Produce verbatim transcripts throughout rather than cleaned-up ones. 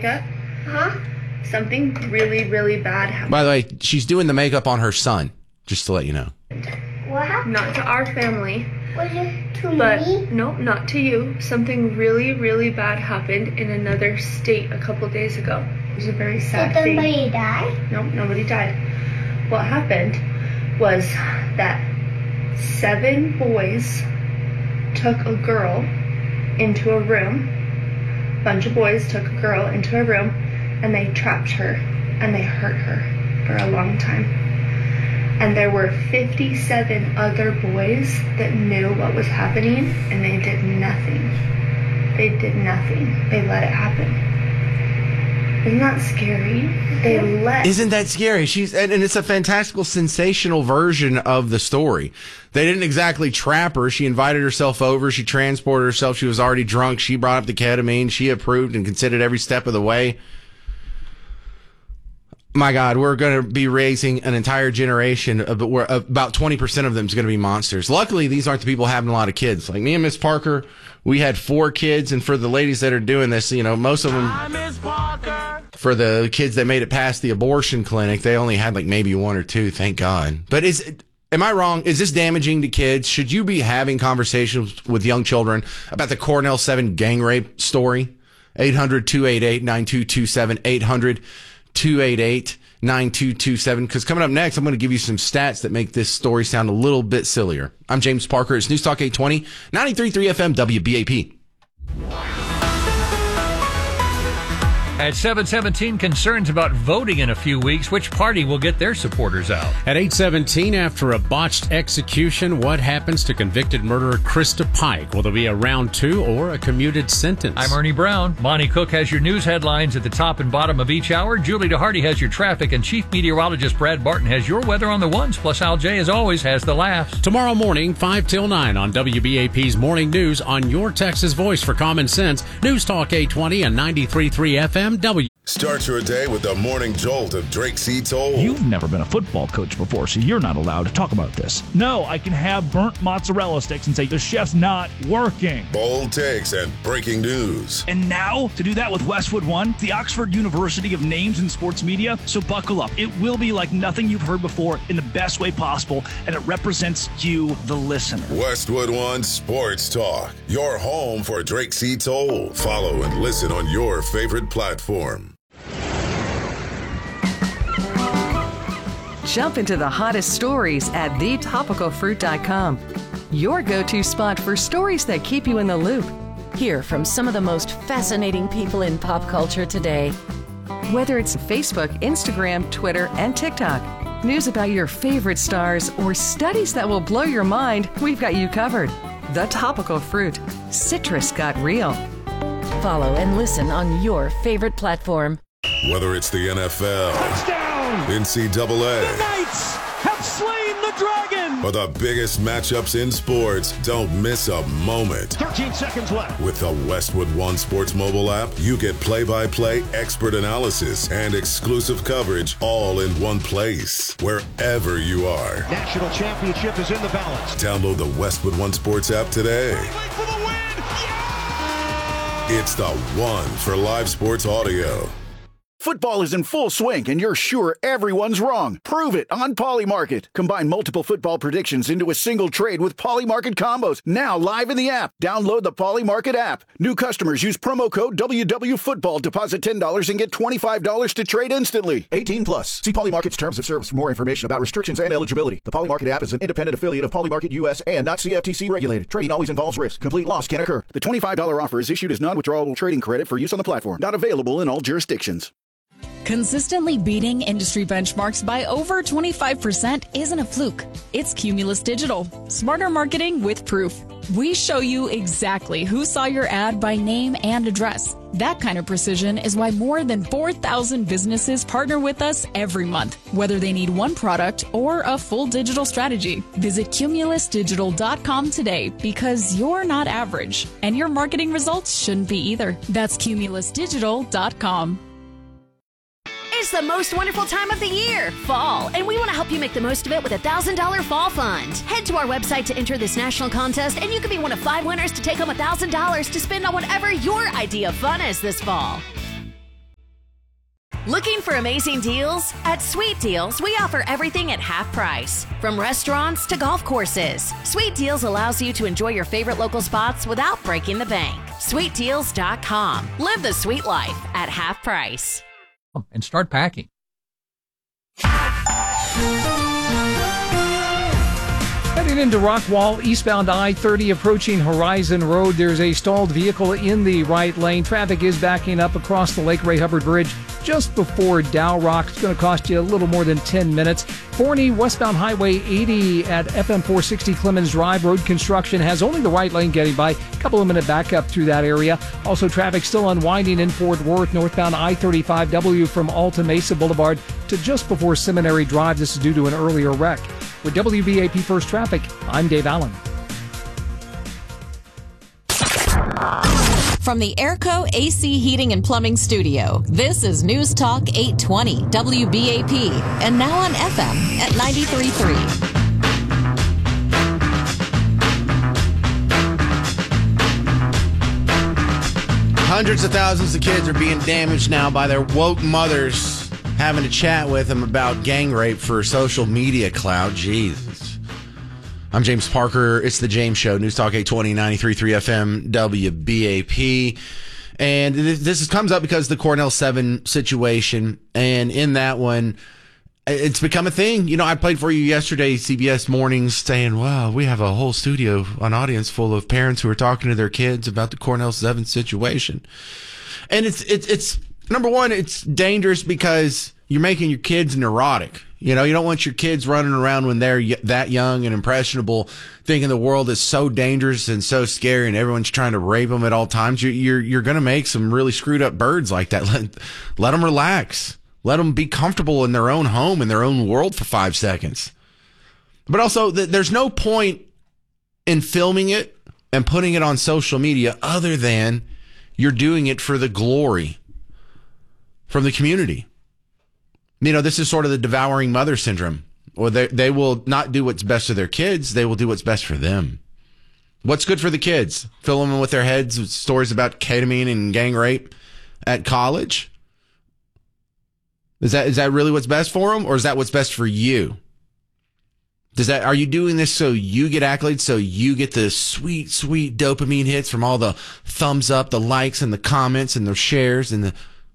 Micah. Huh? Something really, really bad happened. By the way, she's doing the makeup on her son, just to let you know. What happened? Not to our family. Was it to But, me? no, not to you. Something really, really bad happened in another state a couple days ago. It was a very sad Did thing. somebody die? No, nobody died. What happened was that seven boys took a girl into a room. A bunch of boys took a girl into a room, and they trapped her, and they hurt her for a long time. And there were fifty-seven other boys that knew what was happening, and they did nothing. They did nothing. They let it happen. Isn't that scary? They let... Isn't that scary? She's and, and it's a fantastical, sensational version of the story. They didn't exactly trap her. She invited herself over. She transported herself. She was already drunk. She brought up the ketamine. She approved and considered every step of the way. My God, we're going to be raising an entire generation of where about twenty percent of them is going to be monsters. Luckily, these aren't the people having a lot of kids. Like me and Miss Parker, we had four kids. And for the ladies that are doing this, you know, most of them, for the kids that made it past the abortion clinic, they only had like maybe one or two, thank God. But is, am I wrong? Is this damaging to kids? Should you be having conversations with young children about the Cornell seven gang rape story? eight hundred, two eight eight, nine two two seven, eight hundred, two eight eight, nine two two seven. Because coming up next, I'm going to give you some stats that make this story sound a little bit sillier. I'm James Parker. It's News Talk eight twenty, ninety-three point three F M, W B A P. At seven seventeen, concerns about voting in a few weeks. Which party will get their supporters out? At eight seventeen, after a botched execution, what happens to convicted murderer Krista Pike? Will there be a round two or a commuted sentence? I'm Ernie Brown. Monty Cook has your news headlines at the top and bottom of each hour. Julie DeHarty has your traffic, and Chief Meteorologist Brad Barton has your weather on the ones. Plus, Al J, as always, has the laughs. Tomorrow morning, five till nine on W B A P's Morning News on your Texas voice for common sense. News Talk eight twenty and ninety-three point three F M. W. Start your day with the morning jolt of Drake C. Toll. You've never been a football coach before, so you're not allowed to talk about this. No, I can have burnt mozzarella sticks and say the chef's not working. Bold takes and breaking news. And now, to do that with Westwood One, the Oxford University of Names in Sports Media. So buckle up. It will be like nothing you've heard before in the best way possible, and it represents you, the listener. Westwood One Sports Talk, your home for Drake C. Toll. Follow and listen on your favorite platform. Jump into the hottest stories at the topical fruit dot com. Your go-to spot for stories that keep you in the loop. Hear from some of the most fascinating people in pop culture today. Whether it's Facebook, Instagram, Twitter, and TikTok, news about your favorite stars, or studies that will blow your mind, we've got you covered. The Topical Fruit. Citrus got real. Follow and listen on your favorite platform. Whether it's the N F L, Touchdown! N C double A, The Knights have slain the dragon! or the biggest matchups in sports, don't miss a moment. thirteen seconds left. With the Westwood One Sports mobile app, you get play-by-play expert analysis and exclusive coverage all in one place, wherever you are. National championship is in the balance. Download the Westwood One Sports app today. For the win! It's the one for live sports audio. Football is in full swing, and you're sure everyone's wrong. Prove it on Polymarket. Combine multiple football predictions into a single trade with Polymarket combos. Now live in the app. Download the Polymarket app. New customers use promo code W W Football. Deposit ten dollars and get twenty-five dollars to trade instantly. eighteen plus. See Polymarket's terms of service for more information about restrictions and eligibility. The Polymarket app is an independent affiliate of Polymarket U S and not C F T C regulated. Trading always involves risk. Complete loss can occur. The twenty-five dollars offer is issued as non-withdrawable trading credit for use on the platform. Not available in all jurisdictions. Consistently beating industry benchmarks by over twenty-five percent isn't a fluke. It's Cumulus Digital. Smarter marketing with proof. We show you exactly who saw your ad by name and address. That kind of precision is why more than four thousand businesses partner with us every month, whether they need one product or a full digital strategy. Visit cumulus digital dot com today, because you're not average, and your marketing results shouldn't be either. That's cumulus digital dot com. It's the most wonderful time of the year, fall, and we want to help you make the most of it with a one thousand dollars fall fund. Head to our website to enter this national contest, and you could be one of five winners to take home one thousand dollars to spend on whatever your idea of fun is this fall. Looking for amazing deals? At Sweet Deals, we offer everything at half price. From restaurants to golf courses, Sweet Deals allows you to enjoy your favorite local spots without breaking the bank. sweet deals dot com. Live the sweet life at half price. And start packing. Heading into Rockwall, eastbound I thirty approaching Horizon Road. There's a stalled vehicle in the right lane. Traffic is backing up across the Lake Ray Hubbard Bridge just before Dow Rock. It's going to cost you a little more than ten minutes. Forney, westbound Highway eighty at F M four sixty Clemens Drive. Road construction has only the right lane getting by. A couple of minute backup through that area. Also, traffic still unwinding in Fort Worth, northbound I thirty-five W from Alta Mesa Boulevard to just before Seminary Drive. This is due to an earlier wreck. With W B A P First Traffic, I'm Dave Allen. From the Airco A C Heating and Plumbing Studio, this is News Talk eight twenty W B A P, and now on F M at ninety-three point three. Hundreds of thousands of kids are being damaged now by their woke mothers having a chat with them about gang rape for social media clout. Jesus. I'm James Parker. It's the James Show. News Talk eight twenty, ninety-three point three F M, W B A P. And this comes up because of the Cornell seven situation. And in that one, it's become a thing. You know, I played for you yesterday, C B S Mornings, saying, wow, we have a whole studio, an audience full of parents who are talking to their kids about the Cornell seven situation. And it's, it's, it's, number one, it's dangerous because you're making your kids neurotic. You know, you don't want your kids running around when they're that young and impressionable, thinking the world is so dangerous and so scary and everyone's trying to rape them at all times. You're, you're, you're going to make some really screwed up birds like that. Let, let them relax. Let them be comfortable in their own home, in their own world for five seconds. But also, th- there's no point in filming it and putting it on social media other than you're doing it for the glory from the community. You know, this is sort of the devouring mother syndrome, or they they will not do what's best for their kids. They will do what's best for them. What's good for the kids? Fill them with their heads with stories about ketamine and gang rape at college. Is that is that really what's best for them, or is that what's best for you? Does that are you doing this so you get accolades, so you get the sweet, sweet dopamine hits from all the thumbs up, the likes, and the comments, and the shares, and the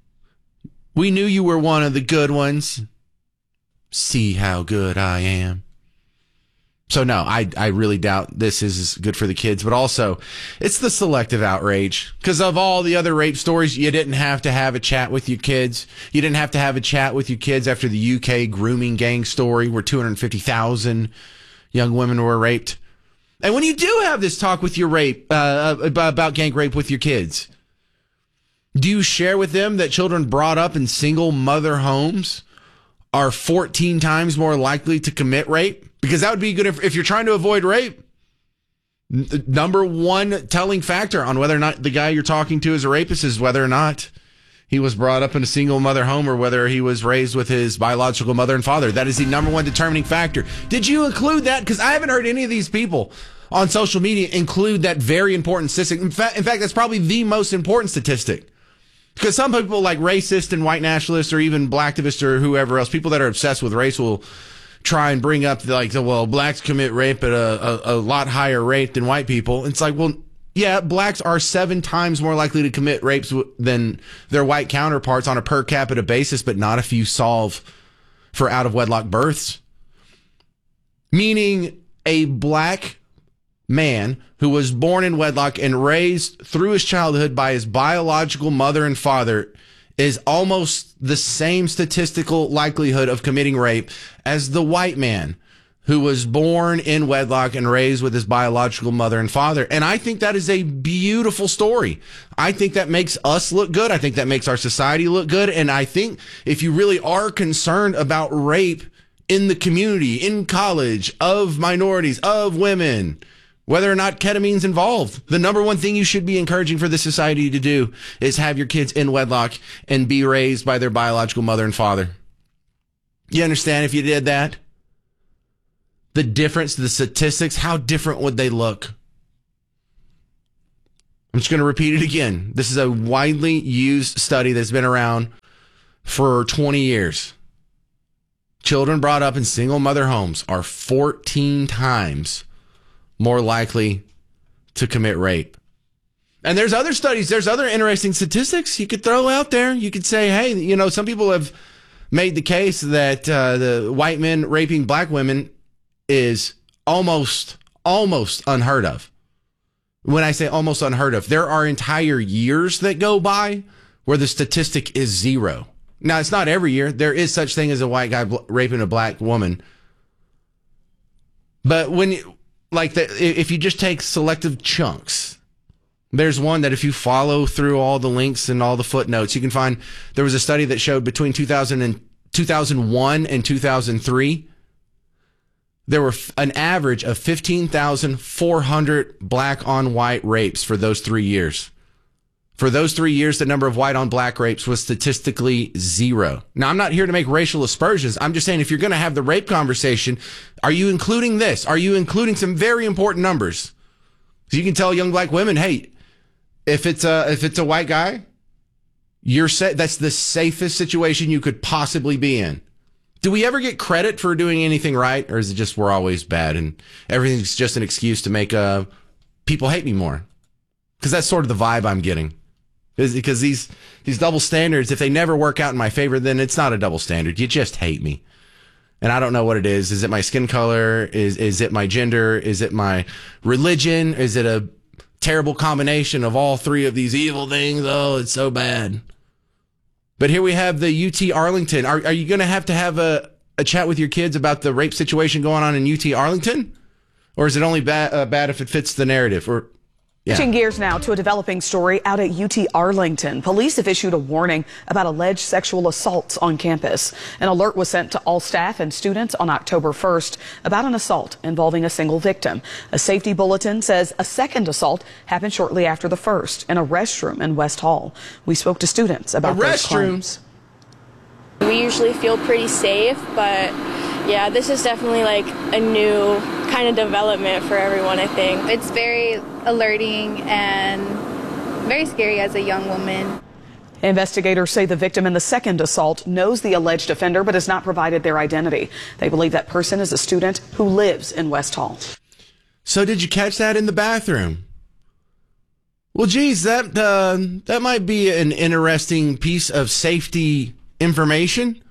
we knew you were one of the good ones. See how good I am. So no, I I really doubt this is good for the kids, but also it's the selective outrage. Because of all the other rape stories, you didn't have to have a chat with your kids. You didn't have to have a chat with your kids after the U K grooming gang story where two hundred fifty thousand young women were raped. And when you do have this talk with your rape, uh, about gang rape with your kids, do you share with them that children brought up in single mother homes are fourteen times more likely to commit rape? Because that would be good if, if you're trying to avoid rape. N- number one telling factor on whether or not the guy you're talking to is a rapist is whether or not he was brought up in a single mother home or whether he was raised with his biological mother and father. That is the number one determining factor. Did you include that? Because I haven't heard any of these people on social media include that very important statistic. In fact, in fact, that's probably the most important statistic. Because some people like racist and white nationalists or even blacktivists or whoever else, people that are obsessed with race will try and bring up like, well, blacks commit rape at a, a, a lot higher rate than white people. It's like, well, yeah, blacks are seven times more likely to commit rapes than their white counterparts on a per capita basis, but not if you solve for out of wedlock births. Meaning a black man who was born in wedlock and raised through his childhood by his biological mother and father is almost the same statistical likelihood of committing rape as the white man who was born in wedlock and raised with his biological mother and father. And I think that is a beautiful story. I think that makes us look good. I think that makes our society look good. And I think if you really are concerned about rape in the community, in college, of minorities, of women, whether or not ketamine's involved, the number one thing you should be encouraging for the society to do is have your kids in wedlock and be raised by their biological mother and father. You understand if you did that? The difference, the statistics, how different would they look? I'm just going to repeat it again. This is a widely used study that's been around for twenty years. Children brought up in single mother homes are fourteen times more likely to commit rape. And there's other studies, there's other interesting statistics you could throw out there. You could say, hey, you know, some people have made the case that uh, the white men raping black women is almost, almost unheard of. When I say almost unheard of, there are entire years that go by where the statistic is zero. Now, it's not every year. There is such thing as a white guy bl- raping a black woman. But when, you, like, the, if you just take selective chunks, there's one that if you follow through all the links and all the footnotes, you can find there was a study that showed between two thousand and two thousand one and two thousand three, there were an average of fifteen thousand four hundred black on white rapes for those three years. For those three years, the number of white on black rapes was statistically zero. Now, I'm not here to make racial aspersions. I'm just saying if you're going to have the rape conversation, are you including this? Are you including some very important numbers? So you can tell young black women, hey, if it's a, if it's a white guy, you're sa- that's the safest situation you could possibly be in. Do we ever get credit for doing anything right? Or is it just we're always bad and everything's just an excuse to make uh, people hate me more? Because that's sort of the vibe I'm getting. Because these these double standards, if they never work out in my favor, then it's not a double standard. You just hate me. And I don't know what it is. Is it my skin color? Is is it my gender? Is it my religion? Is it a terrible combination of all three of these evil things? Oh, it's so bad. But here we have the U T Arlington. Are, are you going to have to have a, a chat with your kids about the rape situation going on in U T Arlington? Or is it only bad, uh, bad if it fits the narrative? Or yeah. Switching gears now to a developing story out at U T Arlington. Police have issued a warning about alleged sexual assaults on campus. An alert was sent to all staff and students on October first about an assault involving a single victim. A safety bulletin says a second assault happened shortly after the first in a restroom in West Hall. We spoke to students about those claims. We usually feel pretty safe, but yeah, this is definitely like a new kind of development for everyone, I think. It's very alerting and very scary as a young woman. Investigators say the victim in the second assault knows the alleged offender but has not provided their identity. They believe that person is a student who lives in West Hall. So did you catch that in the bathroom? Well, geez, that uh, that might be an interesting piece of safety information.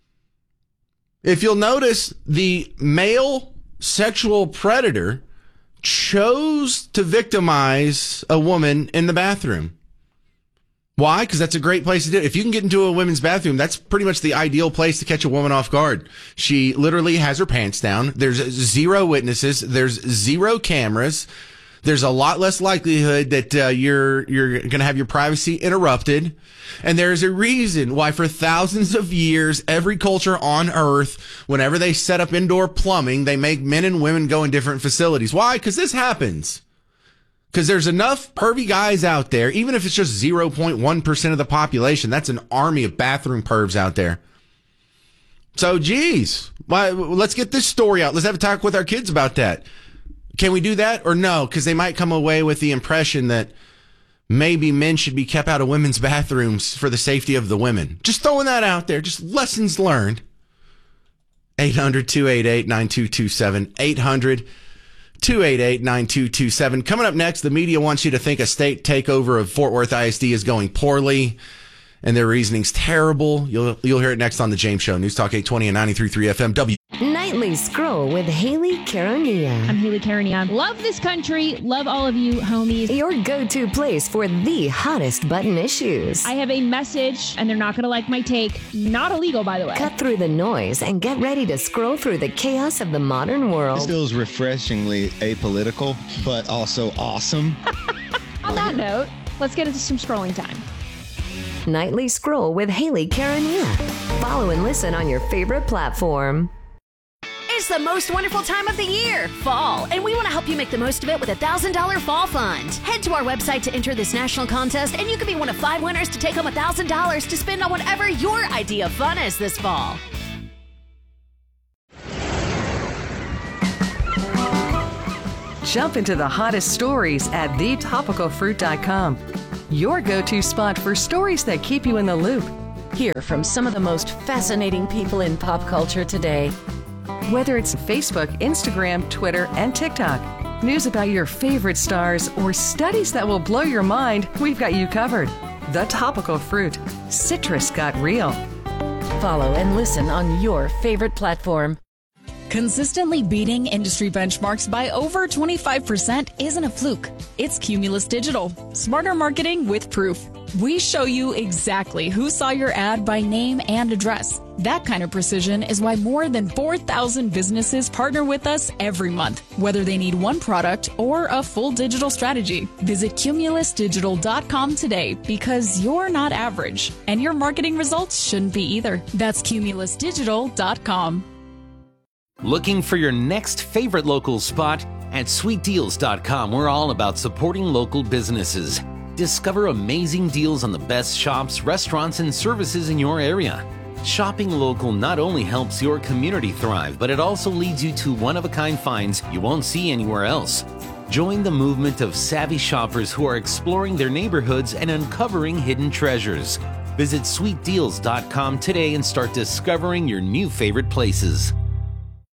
If you'll notice, the male sexual predator chose to victimize a woman in the bathroom. Why? Because that's a great place to do it. If you can get into a women's bathroom, that's pretty much the ideal place to catch a woman off guard. She literally has her pants down. There's zero witnesses. There's zero cameras. There's a lot less likelihood that uh, you're you're going to have your privacy interrupted. And there's a reason why for thousands of years, every culture on earth, whenever they set up indoor plumbing, they make men and women go in different facilities. Why? Because this happens. Because there's enough pervy guys out there, even if it's just zero point one percent of the population, that's an army of bathroom pervs out there. So, geez, why, let's get this story out. Let's have a talk with our kids about that. Can we do that or no? Because they might come away with the impression that maybe men should be kept out of women's bathrooms for the safety of the women. Just throwing that out there. Just lessons learned. eight hundred, two eight eight, nine two two seven. eight hundred, two eight eight, nine two two seven. Coming up next, the media wants you to think a state takeover of Fort Worth I S D is going poorly and their reasoning's terrible. You'll you'll hear it next on The James Show. News Talk eight twenty and ninety-three point three F M. W. Nightly Scroll with Haley Caronia. I'm Haley Caronia. Love this country. Love all of you, homies. Your go-to place for the hottest button issues. I have a message, and they're not going to like my take. Not illegal, by the way. Cut through the noise and get ready to scroll through the chaos of the modern world. This feels refreshingly apolitical, but also awesome. On that note, let's get into some scrolling time. Nightly Scroll with Haley Caronia. Follow and listen on your favorite platform. It's the most wonderful time of the year, fall, and we want to help you make the most of it with a one thousand dollars Fall Fund. Head to our website to enter this national contest, and you could be one of five winners to take home one thousand dollars to spend on whatever your idea of fun is this fall. Jump into the hottest stories at the topical fruit dot com. Your go-to spot for stories that keep you in the loop. Hear from some of the most fascinating people in pop culture today. Whether it's Facebook, Instagram, Twitter, and TikTok, news about your favorite stars, or studies that will blow your mind, we've got you covered. The Topical Fruit. Citrus got real. Follow and listen on your favorite platform. Consistently beating industry benchmarks by over twenty-five percent isn't a fluke. It's Cumulus Digital. Smarter marketing with proof. We show you exactly who saw your ad by name and address. That kind of precision is why more than four thousand businesses partner with us every month, whether they need one product or a full digital strategy. Visit cumulus digital dot com today because you're not average, and your marketing results shouldn't be either. That's cumulus digital dot com. Looking for your next favorite local spot? At sweet deals dot com, we're all about supporting local businesses. Discover amazing deals on the best shops, restaurants, and services in your area. Shopping local not only helps your community thrive, but it also leads you to one-of-a-kind finds you won't see anywhere else. Join the movement of savvy shoppers who are exploring their neighborhoods and uncovering hidden treasures. Visit sweet deals dot com today and start discovering your new favorite places.